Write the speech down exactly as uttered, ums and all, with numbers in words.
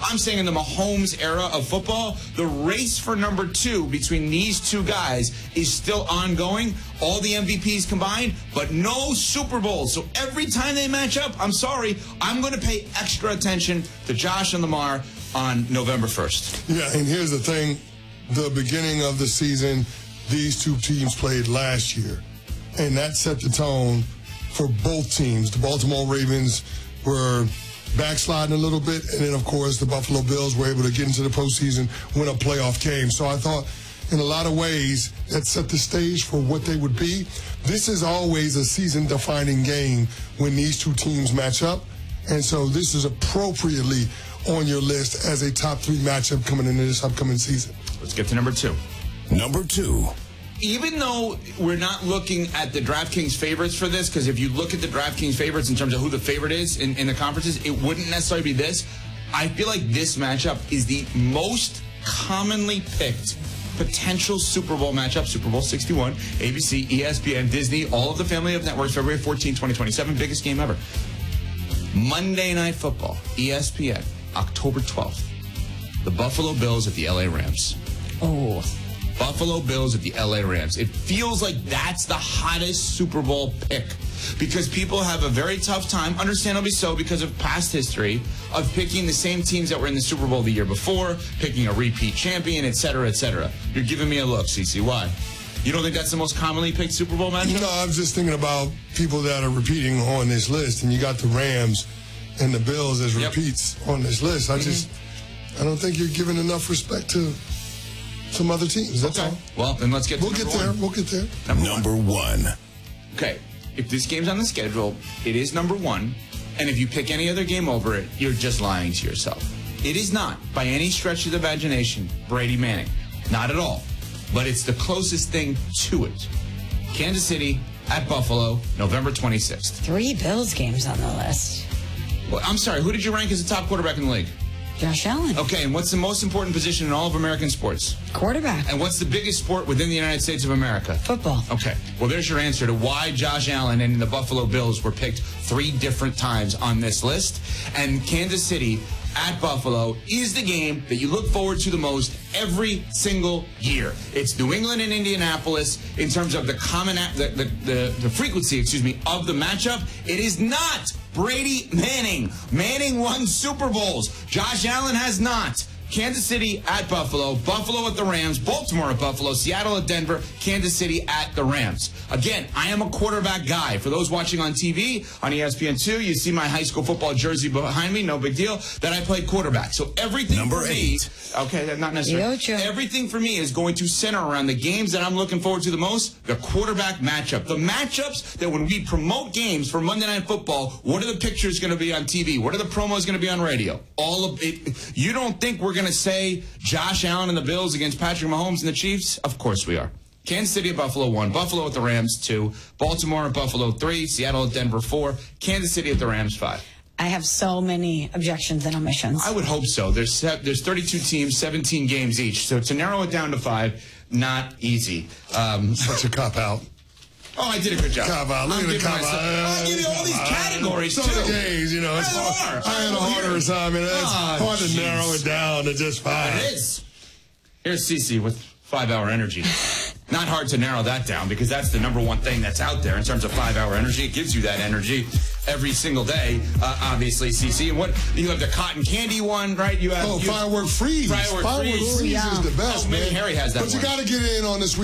I'm saying in the Mahomes era of football, the race for number two between these two guys is still ongoing. All the M V Ps combined, but no Super Bowl. So every time they match up, I'm sorry, I'm going to pay extra attention to Josh and Lamar on November first. Yeah, and here's the thing. The beginning of the season, these two teams played last year, and that set the tone for both teams. The Baltimore Ravens were backsliding a little bit, and then, of course, the Buffalo Bills were able to get into the postseason, win a playoff game. So I thought, in a lot of ways, that set the stage for what they would be. This is always a season-defining game when these two teams match up, and so this is appropriately on your list as a top three matchup coming into this upcoming season. Let's get to number two. Number two. Even though we're not looking at the DraftKings favorites for this, because if you look at the DraftKings favorites in terms of who the favorite is in, in the conferences, it wouldn't necessarily be this. I feel like this matchup is the most commonly picked potential Super Bowl matchup. Super Bowl sixty-one, A B C, E S P N, Disney, all of the family of networks, February fourteenth, twenty twenty-seven, biggest game ever. Monday Night Football, E S P N, October twelfth. The Buffalo Bills at the L A Rams. Oh. Buffalo Bills at the L A Rams. It feels like that's the hottest Super Bowl pick because people have a very tough time, understandably so because of past history, of picking the same teams that were in the Super Bowl the year before, picking a repeat champion, et cetera, et cetera. You're giving me a look, CeCe. Why? You don't think that's the most commonly picked Super Bowl matchup? No, I was just thinking about people that are repeating on this list, and you got the Rams and the Bills as Yep. repeats on this list. I mm-hmm. just, I don't think you're giving enough respect to some other teams. That's okay. all. Well, then let's get to We'll get number there. one. We'll get there. Number, number one. one. Okay. If this game's on the schedule, it is number one. And if you pick any other game over it, you're just lying to yourself. It is not, by any stretch of the imagination, Brady Manning. Not at all. But it's the closest thing to it. Kansas City at Buffalo, November twenty-sixth. Three Bills games on the list. Well, I'm sorry, who did you rank as the top quarterback in the league? Josh Allen. Okay, and what's the most important position in all of American sports? Quarterback. And what's the biggest sport within the United States of America? Football. Okay, well, there's your answer to why Josh Allen and the Buffalo Bills were picked three different times on this list. And Kansas City at Buffalo is the game that you look forward to the most every single year. It's New England and Indianapolis in terms of the common the, the, the, the frequency, excuse me, of the matchup. It is not Brady Manning. Manning won Super Bowls. Josh Allen has not. Kansas City at Buffalo, Buffalo at the Rams, Baltimore at Buffalo, Seattle at Denver, Kansas City at the Rams. Again, I am a quarterback guy. For those watching on T V, on E S P N two, you see my high school football jersey behind me, no big deal, that I played quarterback. So everything Number for eight. me, okay, not necessarily. Yo, everything for me is going to center around the games that I'm looking forward to the most, the quarterback matchup. The matchups that when we promote games for Monday Night Football, what are the pictures going to be on T V? What are the promos going to be on radio? All of it. You don't think we're going to say Josh Allen and the Bills against Patrick Mahomes and the Chiefs? Of course we are. Kansas City at Buffalo, one. Buffalo at the Rams, two. Baltimore at Buffalo, three. Seattle at Denver, four. Kansas City at the Rams, five. I have so many objections and omissions. I would hope so. There's there's thirty-two teams, seventeen games each. So to narrow it down to five, not easy. Um, Such a cop-out. Oh, I did a good job. Cop out. Look I'm at the giving cop myself- out. I give you all these categories, Some too. of the games, you know. It's Yeah, hard. they are. I had a harder assignment. It's Oh, hard to geez. narrow it down to just five. It is. Here's CeCe with five-hour energy. Not hard to narrow that down because that's the number one thing that's out there in terms of five-hour energy. It gives you that energy every single day, uh, obviously, CeCe. And what you have the cotton candy one, right? You have Oh, you, firework freeze. Firework freeze. freeze is the best, oh, man. maybe Harry has that But you one. got to get in on this week.